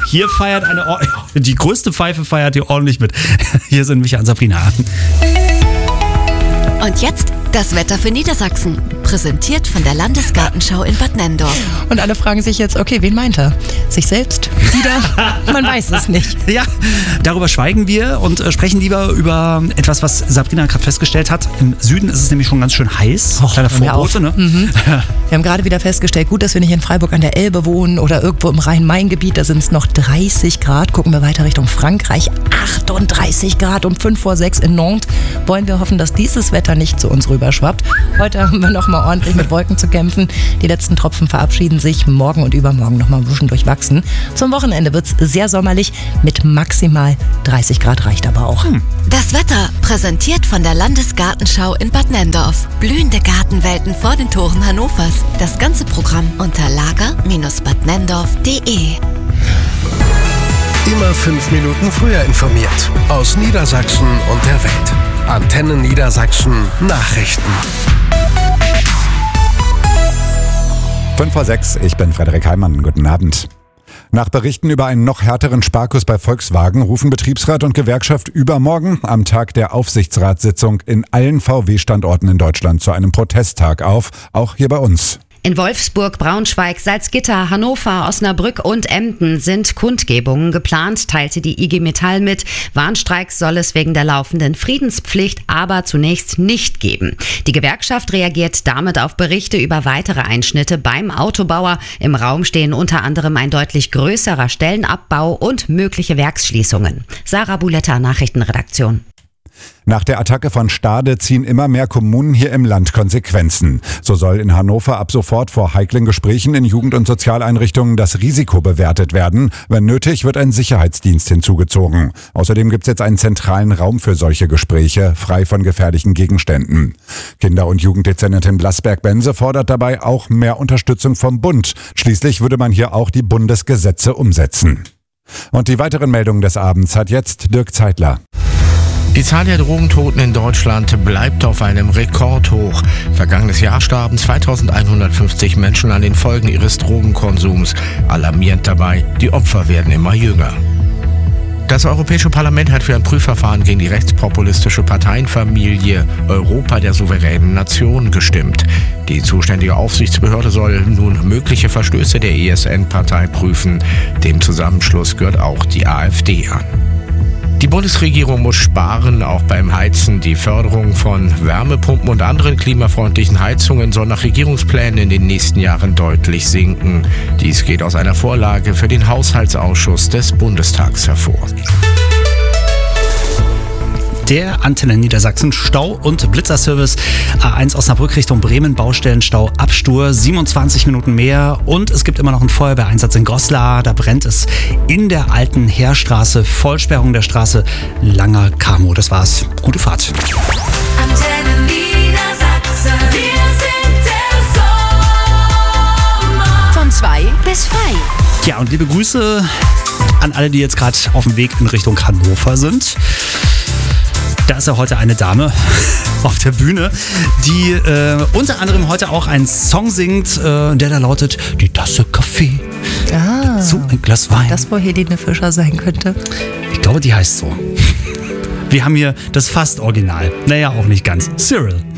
hier feiert die größte Pfeife feiert hier ordentlich mit. Hier sind Micha und Sabrina. Und jetzt das Wetter für Niedersachsen. Präsentiert von der Landesgartenschau in Bad Nenndorf. Und alle fragen sich jetzt, okay, wen meint er? Sich selbst? Wieder? Man weiß es nicht. Ja, darüber schweigen wir und sprechen lieber über etwas, was Sabrina gerade festgestellt hat. Im Süden ist es nämlich schon ganz schön heiß. Kleine Vorbote, ne? Mhm. Wir haben gerade wieder festgestellt, gut, dass wir nicht in Freiburg an der Elbe wohnen oder irgendwo im Rhein-Main-Gebiet. Da sind es noch 30 Grad. Gucken wir weiter Richtung Frankreich. 38 Grad um 5:06 in Nantes. Wollen wir hoffen, dass dieses Wetter nicht zu uns rüberschwappt. Heute haben wir noch mal ordentlich mit Wolken zu kämpfen. Die letzten Tropfen verabschieden sich. Morgen und übermorgen noch mal ein bisschen durchwachsen. Zum Wochenende wird es sehr sommerlich. Mit maximal 30 Grad reicht aber auch. Das Wetter präsentiert von der Landesgartenschau in Bad Nenndorf. Blühende Gartenwelten vor den Toren Hannovers. Das ganze Programm unter lager-badnenndorf.de. Immer 5 Minuten früher informiert. Aus Niedersachsen und der Welt. Antenne Niedersachsen Nachrichten. 5:06, ich bin Frederik Heimann. Guten Abend. Nach Berichten über einen noch härteren Sparkurs bei Volkswagen rufen Betriebsrat und Gewerkschaft übermorgen am Tag der Aufsichtsratssitzung in allen VW-Standorten in Deutschland zu einem Protesttag auf, auch hier bei uns. In Wolfsburg, Braunschweig, Salzgitter, Hannover, Osnabrück und Emden sind Kundgebungen geplant, teilte die IG Metall mit. Warnstreiks soll es wegen der laufenden Friedenspflicht aber zunächst nicht geben. Die Gewerkschaft reagiert damit auf Berichte über weitere Einschnitte beim Autobauer. Im Raum stehen unter anderem ein deutlich größerer Stellenabbau und mögliche Werksschließungen. Sarah Buletta, Nachrichtenredaktion. Nach der Attacke von Stade ziehen immer mehr Kommunen hier im Land Konsequenzen. So soll in Hannover ab sofort vor heiklen Gesprächen in Jugend- und Sozialeinrichtungen das Risiko bewertet werden. Wenn nötig, wird ein Sicherheitsdienst hinzugezogen. Außerdem gibt es jetzt einen zentralen Raum für solche Gespräche, frei von gefährlichen Gegenständen. Kinder- und Jugenddezernentin Blasberg-Bense fordert dabei auch mehr Unterstützung vom Bund. Schließlich würde man hier auch die Bundesgesetze umsetzen. Und die weiteren Meldungen des Abends hat jetzt Dirk Zeitler. Die Zahl der Drogentoten in Deutschland bleibt auf einem Rekordhoch. Vergangenes Jahr starben 2150 Menschen an den Folgen ihres Drogenkonsums. Alarmierend dabei, die Opfer werden immer jünger. Das Europäische Parlament hat für ein Prüfverfahren gegen die rechtspopulistische Parteienfamilie Europa der souveränen Nation gestimmt. Die zuständige Aufsichtsbehörde soll nun mögliche Verstöße der ESN-Partei prüfen. Dem Zusammenschluss gehört auch die AfD an. Die Bundesregierung muss sparen, auch beim Heizen. Die Förderung von Wärmepumpen und anderen klimafreundlichen Heizungen soll nach Regierungsplänen in den nächsten Jahren deutlich sinken. Dies geht aus einer Vorlage für den Haushaltsausschuss des Bundestags hervor. Der Antenne Niedersachsen Stau- und Blitzerservice. A1 Osnabrück Richtung Bremen, Baustellenstau, Abstur, 27 Minuten mehr. Und es gibt immer noch einen Feuerwehreinsatz in Goslar. Da brennt es in der alten Heerstraße. Vollsperrung der Straße Langer Kamo. Das war's. Gute Fahrt. Antenne Niedersachsen. Wir sind der Sommer. Von 2 bis 5. Ja, und liebe Grüße an alle, die jetzt gerade auf dem Weg in Richtung Hannover sind. Da ist ja heute eine Dame auf der Bühne, die unter anderem heute auch einen Song singt, der da lautet: Die Tasse Kaffee, dazu ein Glas Wein. Das wohl Helene Fischer sein könnte. Ich glaube, die heißt so. Wir haben hier das fast Original. Naja, auch nicht ganz. Cyril.